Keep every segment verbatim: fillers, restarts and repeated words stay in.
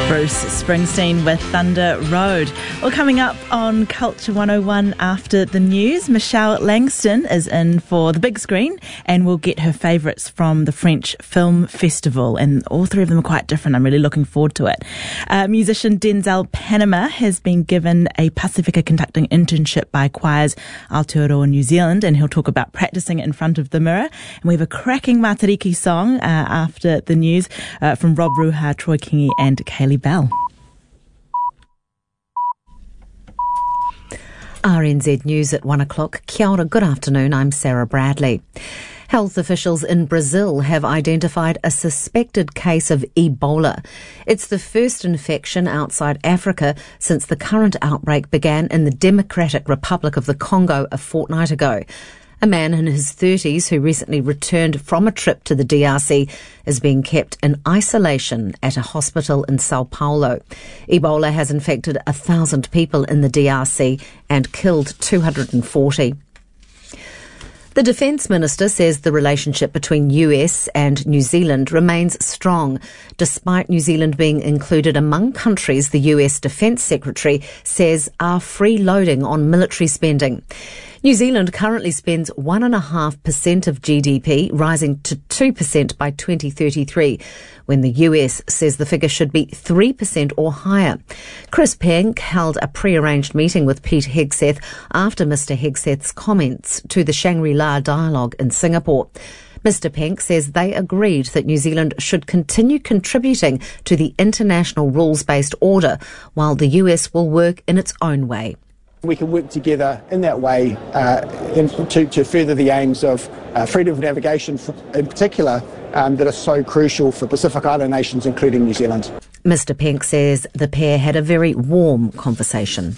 Bruce Springsteen with Thunder Road. Well, coming up on Culture one oh one after the news, Michelle Langston is in for the big screen and we'll get her favourites from the French Film Festival, and all three of them are quite different. I'm really looking forward to it. Uh, musician Denzel Panama has been given a Pacifica conducting internship by Choirs Aotearoa New Zealand, and he'll talk about practising in front of the mirror. And we have a cracking Matariki song uh, after the news uh, from Rob Ruha, Troy Kingi and Kaylee Bell. R N Z News at one o'clock. Kia ora, good afternoon, I'm Sarah Bradley. Health officials in Brazil have identified a suspected case of Ebola. It's the first infection outside Africa since the current outbreak began in the Democratic Republic of the Congo a fortnight ago. A man in his thirties who recently returned from a trip to the D R C is being kept in isolation at a hospital in Sao Paulo. Ebola has infected a thousand people in the D R C and killed two hundred forty. The Defence Minister says the relationship between U S and New Zealand remains strong, despite New Zealand being included among countries the U S Defence Secretary says are freeloading on military spending. New Zealand currently spends one point five percent of G D P, rising to two percent by twenty thirty-three, when the U S says the figure should be three percent or higher. Chris Penk held a pre-arranged meeting with Pete Hegseth after Mr Hegseth's comments to the Shangri-La Dialogue in Singapore. Mister Penk says they agreed that New Zealand should continue contributing to the international rules-based order, while the U S will work in its own way. We can work together in that way uh, in, to, to further the aims of uh, freedom of navigation for, in particular um, that are so crucial for Pacific Island nations, including New Zealand. Mister Penk says the pair had a very warm conversation.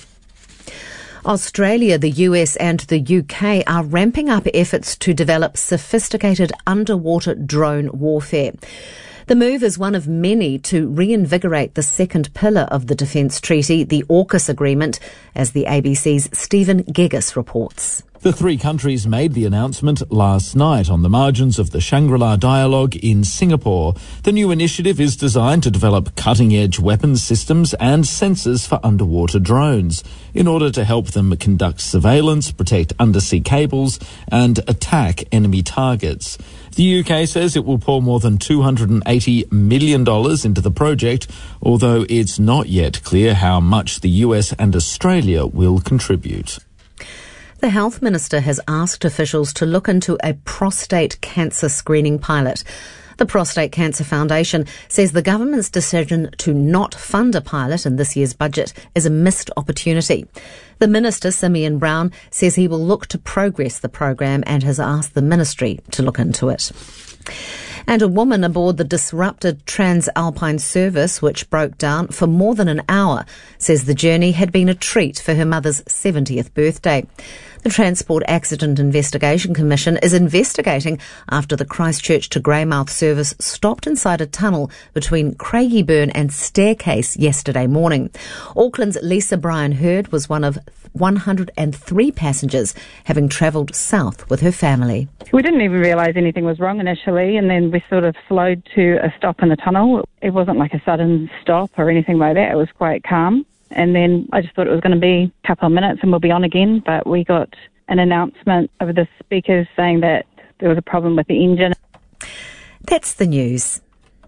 Australia, the U S and the U K are ramping up efforts to develop sophisticated underwater drone warfare. The move is one of many to reinvigorate the second pillar of the Defence Treaty, the AUKUS Agreement, as the A B C's Stephen Geggus reports. The three countries made the announcement last night on the margins of the Shangri-La Dialogue in Singapore. The new initiative is designed to develop cutting-edge weapons systems and sensors for underwater drones in order to help them conduct surveillance, protect undersea cables and attack enemy targets. The U K says it will pour more than two hundred eighty million dollars into the project, although it's not yet clear how much the U S and Australia will contribute. The Health Minister has asked officials to look into a prostate cancer screening pilot. The Prostate Cancer Foundation says the government's decision to not fund a pilot in this year's budget is a missed opportunity. The Minister, Simeon Brown, says he will look to progress the program and has asked the ministry to look into it. And a woman aboard the disrupted Transalpine service, which broke down for more than an hour, says the journey had been a treat for her mother's seventieth birthday. The Transport Accident Investigation Commission is investigating after the Christchurch to Greymouth service stopped inside a tunnel between Craigieburn and Staircase yesterday morning. Auckland's Lisa Bryan Hurd was one of one hundred three passengers, having travelled south with her family. We didn't even realise anything was wrong initially, and then we sort of slowed to a stop in the tunnel. It wasn't like a sudden stop or anything like that. It was quite calm. And then I just thought it was going to be a couple of minutes and we'll be on again. But we got an announcement over the speakers saying that there was a problem with the engine. That's the news.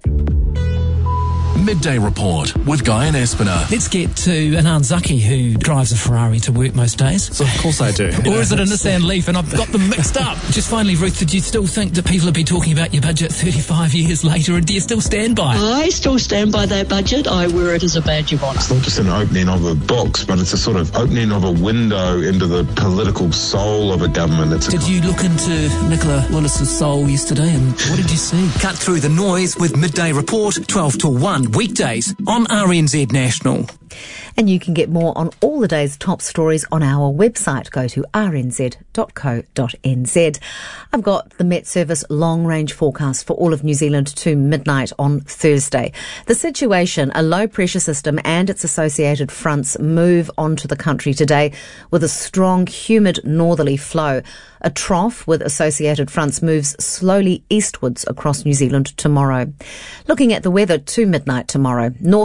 Midday Report with Guy and Espiner. Let's get to Anand Zaki, who drives a Ferrari to work most days. So of course I do. Or is it a Nissan Leaf? And I've got them mixed up. Just finally, Ruth, did you still think that people have been talking about your budget thirty-five years later, and do you still stand by it? I still stand by that budget. I wear it as a badge of honour. It's not just an opening of a box, but it's a sort of opening of a window into the political soul of a government. It's a did you look into Nicola Willis's soul yesterday, and what did you see? Cut through the noise with Midday Report, twelve to one, weekdays on R N Z National. And you can get more on all the day's top stories on our website. Go to r n z dot co dot n z. I've got the Met Service long-range forecast for all of New Zealand to midnight on Thursday. The situation, a low-pressure system and its associated fronts move onto the country today with a strong, humid northerly flow. A trough with associated fronts moves slowly eastwards across New Zealand tomorrow. Looking at the weather to midnight tomorrow, north